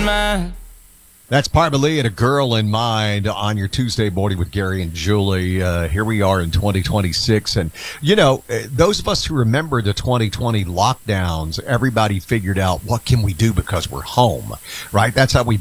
mind. That's Parma Lee and A Girl in Mind on your Tuesday morning with Gary and Julie. Here we are in 2026. And, those of us who remember the 2020 lockdowns, everybody figured out what can we do because we're home, right? That's how we